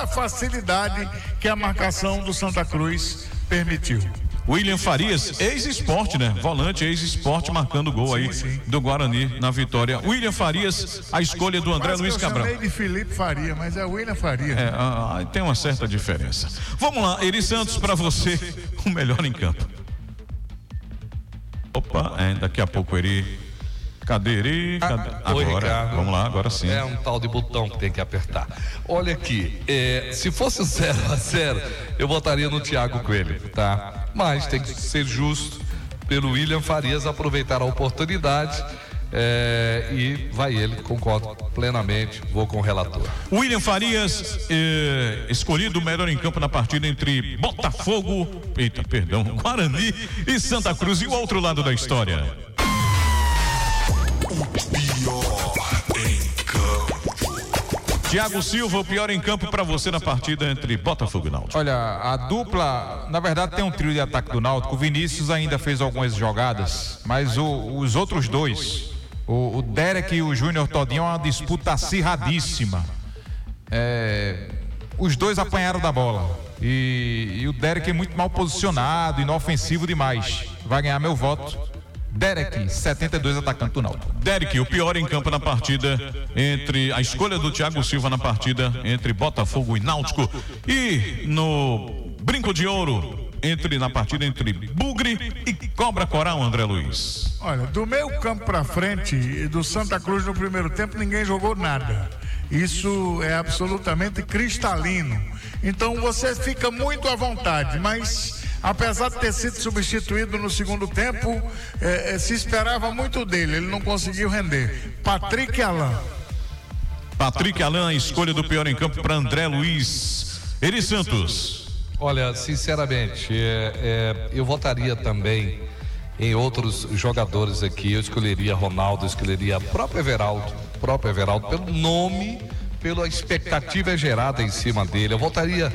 toda a facilidade que a marcação do Santa Cruz permitiu. William Farias, ex-esporte, né? Volante, ex-esporte, marcando gol aí do Guarani na vitória. William Farias, a escolha do André Luiz Cabral. Eu chamei de Felipe Faria, mas é William Faria. Tem uma certa diferença. Vamos lá, Eri Santos, para você, o melhor em campo. Opa, daqui a pouco Eri. Cadê Eri? Agora, Ricardo, vamos lá, agora sim. É um tal de botão que tem que apertar. Olha aqui, se fosse 0-0, eu votaria no Thiago Coelho, tá? Mas tem que ser justo pelo William Farias aproveitar a oportunidade. E vai ele, concordo plenamente, vou com o relator. William Farias, escolhido o melhor em campo na partida entre Guarani e Santa Cruz. E o outro lado da história. O pior em campo. Thiago Silva, o pior em campo para você na partida entre Botafogo e Náutico. Olha, a dupla, na verdade tem um trio de ataque do Náutico. O Vinícius ainda fez algumas jogadas, mas os outros dois, o Derek e o Júnior Todinho, é uma disputa acirradíssima. Os dois apanharam da bola e o Derek é muito mal posicionado, inofensivo demais. Vai ganhar meu voto. Derek, 72, atacante do Náutico. Derek, o pior em campo na partida entre a escolha do Thiago Silva na partida entre Botafogo e Náutico. E no brinco de ouro na partida entre Bugre e Cobra Coral, André Luiz. Olha, do meio campo pra frente do Santa Cruz no primeiro tempo ninguém jogou nada. Isso é absolutamente cristalino. Então você fica muito à vontade, mas apesar de ter sido substituído no segundo tempo, se esperava muito dele, ele não conseguiu render. Patrick Alain, a escolha do pior em campo para André Luiz. Eri Santos. Olha, sinceramente, eu votaria também em outros jogadores aqui. Eu escolheria Ronaldo, escolheria próprio Everaldo, pelo nome, pela expectativa gerada em cima dele. Eu votaria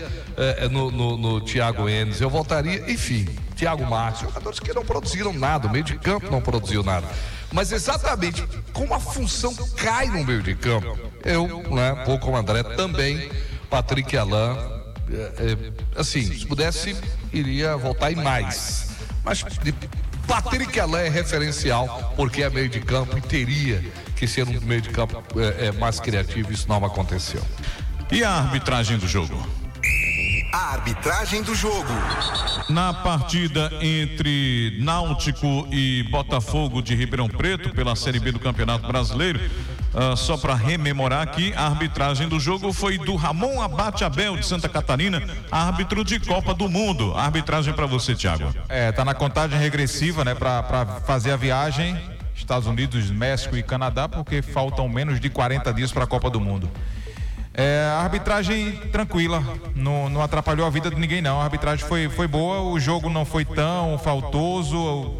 no Thiago Enes, eu votaria, enfim, Thiago Márcio, jogadores que não produziram nada, o meio de campo não produziu nada. Mas exatamente como a função cai no meio de campo, eu vou com o André também, Patrick Alain. Assim, se pudesse, iria voltar em mais. Mas Patrick Alain é referencial, porque é meio de campo e teria que ser um meio de campo mais criativo. Isso não aconteceu. E a arbitragem do jogo? A arbitragem do jogo. Na partida entre Náutico e Botafogo de Ribeirão Preto pela Série B do Campeonato Brasileiro, só para rememorar aqui, a arbitragem do jogo foi do Ramon Abate Abel de Santa Catarina, árbitro de Copa do Mundo. A arbitragem para você, Thiago. Tá na contagem regressiva, né, para fazer a viagem Estados Unidos, México e Canadá, porque faltam menos de 40 dias para a Copa do Mundo. A arbitragem tranquila, não atrapalhou a vida de ninguém não. A arbitragem foi boa, o jogo não foi tão faltoso,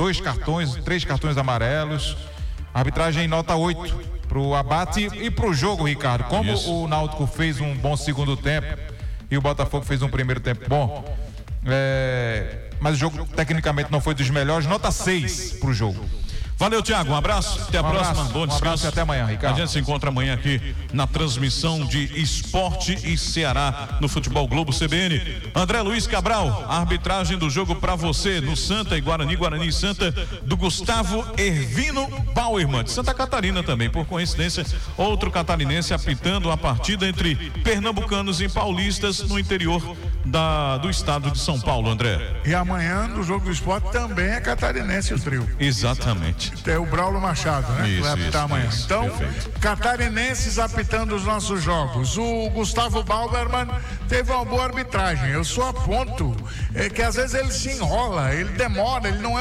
3 cartões amarelos. A arbitragem nota 8 pro Abate e pro jogo, Ricardo. Como o Náutico fez um bom segundo tempo e o Botafogo fez um primeiro tempo bom, mas o jogo tecnicamente não foi dos melhores, nota 6 pro jogo. Valeu, Thiago, um abraço, até a próxima, bom descanso. Um abraço e até amanhã, Ricardo. A gente se encontra amanhã aqui na transmissão de Esporte e Ceará no Futebol Globo CBN. André Luiz Cabral, a arbitragem do jogo para você no Santa e Guarani e Santa, do Gustavo Ervino Bauerman, de Santa Catarina também, por coincidência, outro catarinense apitando a partida entre pernambucanos e paulistas no interior do estado de São Paulo, André. E amanhã no jogo do Esporte também é catarinense o trio. Exatamente. É o Braulio Machado, né? Isso, que vai apitar amanhã. Então, perfeito. Catarinenses apitando os nossos jogos. O Gustavo Bauerman teve uma boa arbitragem. Eu só aponto que às vezes ele se enrola, ele demora, ele não é